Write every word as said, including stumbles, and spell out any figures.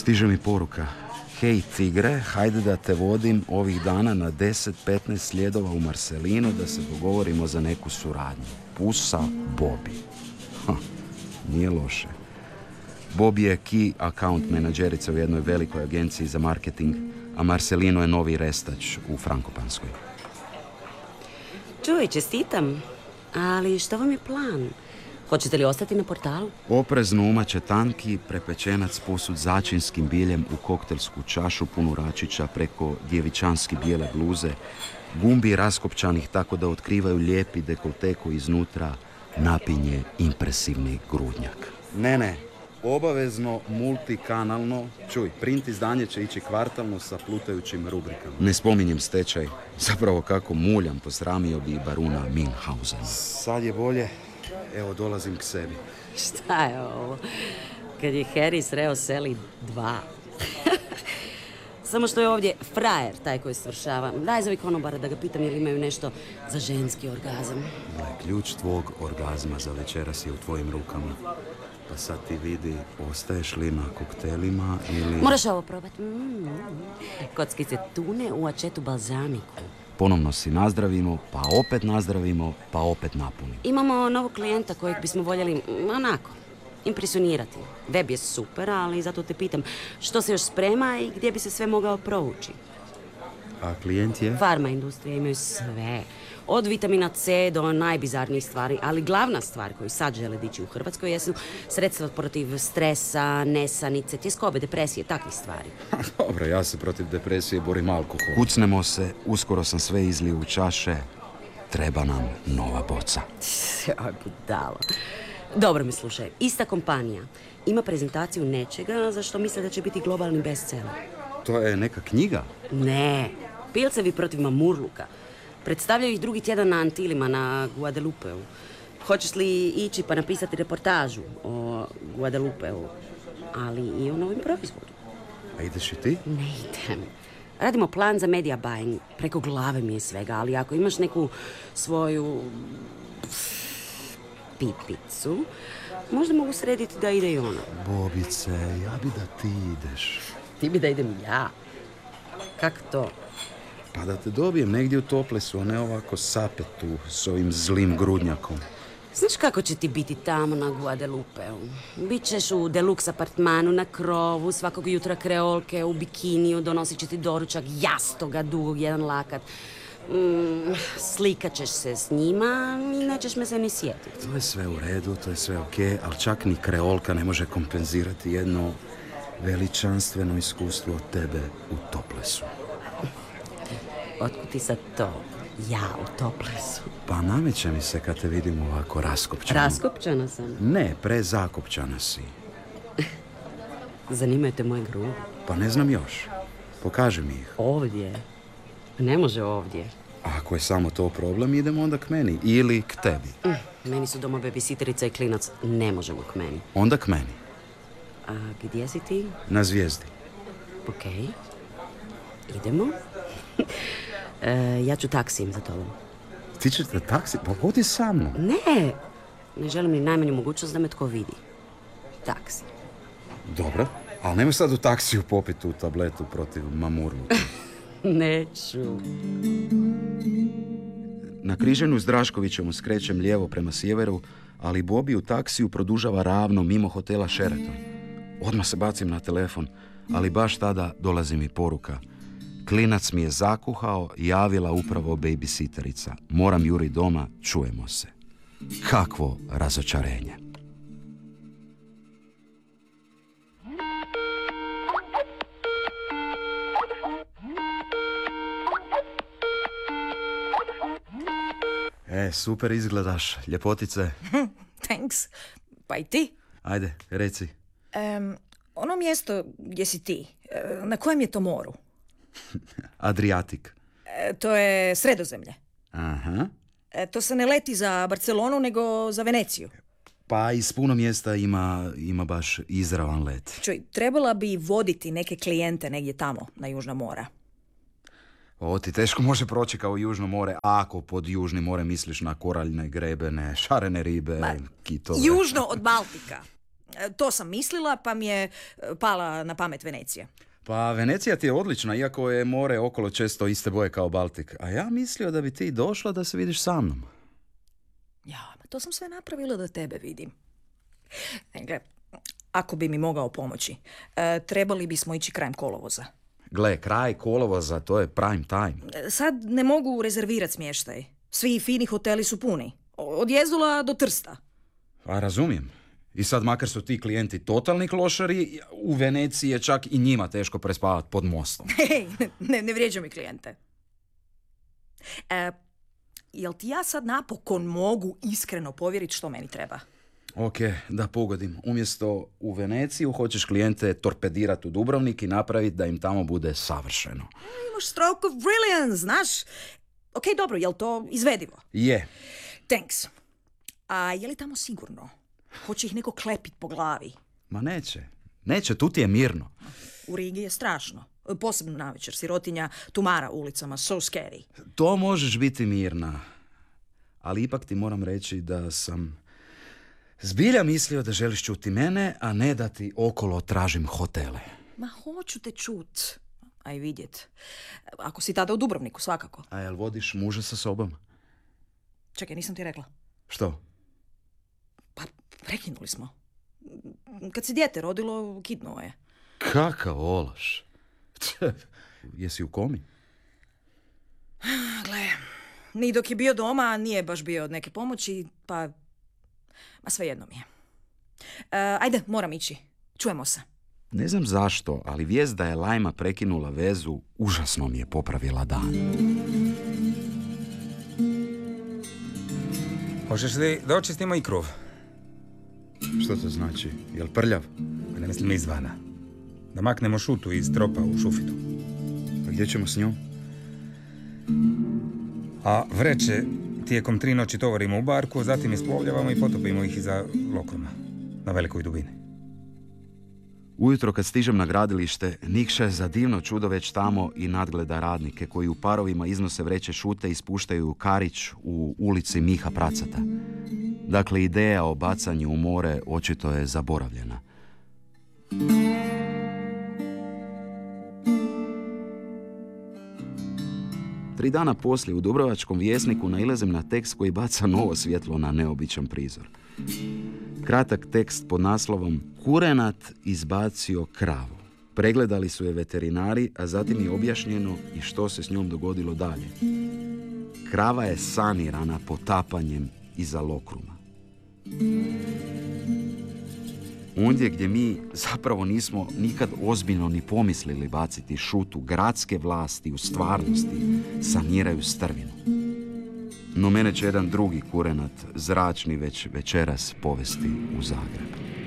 Stiže mi poruka. Hej tigre, hajde da te vodim ovih dana na deset petnaest sljedova u Marselino da se dogovorimo za neku suradnju. Pusa Bobby. Ha, nije loše. Bobby je key account menadžerica u jednoj velikoj agenciji za marketing, a Marselino je novi restač u Frankopanskoj. Čuj, čestitam. Ali šta vam je plan? Hoćete li ostati na portalu? Oprezno umače tanki prepečenac posud začinskim biljem u koktelsku čašu punu račića preko djevičanski bijele bluze, gumbi raskopčanih tako da otkrivaju lijepi dekolte koji iznutra napinje impresivni grudnjak. Ne, ne, obavezno multikanalno. Čuj, print izdanje će ići kvartalno sa plutajućim rubrikama. Ne spominjem stečaj, zapravo kako muljam posramio bi baruna Minhausena. Sad je bolje. Evo, dolazim k sebi. Šta je ovo? Kad je Harry sreo Sally dva. Samo što je ovdje frajer taj koji svršava. Daj zovi konobara da ga pitam je li imaju nešto za ženski orgazam. Gle, ključ tvog orgazma za večeras je u tvojim rukama. Pa sad ti vidi, ostaješ li na koktelima ili... Moraš ovo probati. Mm. Kockice tune u ačetu balzamiku. Ponovno si nazdravimo, pa opet nazdravimo, pa opet napunimo. Imamo novog klijenta kojeg bismo voljeli, onako, impresionirati. Web je super, ali zato te pitam što se još sprema i gdje bi se sve mogao provući. A klijent je? Farma industrija, imaju sve. Od vitamina C do najbizarnijih stvari, ali glavna stvar koju sad žele dići u Hrvatskoj jesu sredstva protiv stresa, nesanice, tjeskobe, depresije, takvih stvari. Dobro, ja se protiv depresije borim alkohol. Kucnemo se, uskoro sam sve izlio u čaše. Treba nam nova boca. Joj, budalo. Dobro mi slušaj, ista kompanija ima prezentaciju nečega za što misle da će biti globalni bestseller. To je neka knjiga? Ne, pilcevi protiv mamurluka. Predstavljaju ih drugi tjedan na Antilima, na Guadelupeu. Hoćeš li ići pa napisati reportažu o Guadelupeu, ali i o novim proizvodu? A ideš i ti? Ne idem. Radimo plan za media buying. Preko glave mi je svega, ali ako imaš neku svoju pipicu, možda mogu srediti da ide i ona. Bobice, ja bi da ti ideš. Ti bi da idem ja? Kako to? Pa da te dobijem negdje u toplesu, a ne ovako sapetu s ovim zlim grudnjakom. Znaš kako će ti biti tamo na Guadelupeu? Bićeš u deluxe apartmanu na krovu, svakog jutra kreolke u bikiniju, donosit će ti doručak jastoga dugog, jedan lakat. Mm, slikat ćeš se s njima i nećeš me se ni sjetiti. To je sve u redu, to je sve okej, ali čak ni kreolka ne može kompenzirati jedno veličanstveno iskustvo od tebe u toplesu. Otkud ti sad to? Ja u toplesu. Pa nameće mi se kad te vidim ovako raskopčana. Raskopčana sam? Ne, prezakopčana si. Zanimaju te moje grudi? Pa ne znam još. Pokaži mi ih. Ovdje? Ne može ovdje. Ako je samo to problem, idemo onda k meni. Ili k tebi. Mm, meni su doma babysitterica i klinac. Ne možemo k meni. Onda k meni. A gdje si ti? Na Zvijezdi. Okej. Okay. Idemo. e, ja ću taksijem za tobom. Ti ćeš da taksi? Pa odi sa mnom. Ne. Ne želim ni najmanju mogućnost da me tko vidi. Taksi. Dobro. Ali nemoj sad u taksiju popiti tu tabletu protiv mamurluka. Neću. Na križanju s Draškovićem skrećem lijevo prema sjeveru, ali Bobby u taksiju produžava ravno mimo hotela Sheraton. Odmah se bacim na telefon, ali baš tada dolazi mi poruka. Klinac mi je zakuhao, javila upravo babysitterica. Moram juri doma, čujemo se. Kakvo razočarenje. E, super izgledaš, ljepotice. Thanks. Pa i ti? Ajde, reci. Um, ono mjesto gdje si ti, na kojem je to moru? Adriatik. E, to je Sredozemlje. Aha. E, to se ne leti za Barcelonu, nego za Veneciju. Pa iz puno mjesta ima, ima baš izravan let. Čuj, trebala bi voditi neke klijente negdje tamo, na Južna mora. O, ti teško može proći kao Južno more, ako pod Južnim more misliš na koraljne, grebene, šarene ribe, Ma, kitove. Južno od Baltika. E, To sam mislila, pa mi je e, pala na pamet Venecija. Pa Venecija ti je odlična, iako je more okolo često iste boje kao Baltik. A ja mislio da bi ti došla da se vidiš sa mnom. Ja, ma to sam sve napravila da tebe vidim. E, gle, ako bi mi mogao pomoći, e, trebali bismo ići krajem kolovoza. Gle, kraj kolovoza, to je prime time. E, Sad ne mogu rezervirati smještaj. Svi fini hoteli su puni. Od Jezula do Trsta. A razumijem. I sad makar su ti klijenti totalni klošari, u Veneciji je čak i njima teško prespavati pod mostom. Hej, ne, ne vrijeđam mi klijente. E, jel ti ja sad napokon mogu iskreno povjeriti što meni treba? Ok, da pogodim. Umjesto u Veneciju hoćeš klijente torpedirati u Dubrovnik i napraviti da im tamo bude savršeno. Imaš stroke of brilliance, znaš? Ok, dobro, jel to izvedivo? Je. Thanks. A je li tamo sigurno? Hoće ih neko klepit po glavi? Ma neće. Neće, tu ti je mirno. U Rigi je strašno. Posebno navečer, sirotinja tumara ulicama, so scary. To možeš biti mirna. Ali ipak ti moram reći da sam zbilja mislio da želiš čuti mene, a ne da ti okolo tražim hotele. Ma hoću te čut, a i vidjet. Ako si tada u Dubrovniku, svakako. A jel vodiš muža sa sobom? Čekaj, nisam ti rekla. Što? Pa, prekinuli smo. Kad se dijete rodilo, kidnuo je. Kakav ološ. Jesi u komi? Gle, ni dok je bio doma, nije baš bio od neke pomoći, pa... Ma svejedno mi je. E, ajde, moram ići. Čujemo se. Ne znam zašto, ali vijest da je Lajma prekinula vezu užasno mi je popravila dan. Hoćeš li da očistimo i krov? Što to znači? Jel prljav? Ne mislim izvana. Da maknemo šutu iz tropa u šufitu. A gdje ćemo s njom? A vreće tijekom tri noći tovarimo u barku, zatim isplovljavamo i potopimo ih iza lokruma. Na velikoj dubini. Ujutro kad stižem na gradilište, Nikša je za divno čudo već tamo i nadgleda radnike koji u parovima iznose vreće šute i spuštaju karić u ulici Miha Pracata. Dakle, ideja o bacanju u more očito je zaboravljena. Tri dana poslije u Dubrovačkom vjesniku nailazim na tekst koji baca novo svjetlo na neobičan prizor. Kratak tekst pod naslovom Kurenat izbacio kravu. Pregledali su je veterinari, a zatim je objašnjeno i što se s njom dogodilo dalje. Krava je sanirana potapanjem iza lokruma. Ondje gdje mi zapravo nismo nikad ozbiljno ni pomislili baciti šutu, gradske vlasti u stvarnosti saniraju strvinu. No mene će jedan drugi kurenat, zračni, već večeras povesti u Zagreb.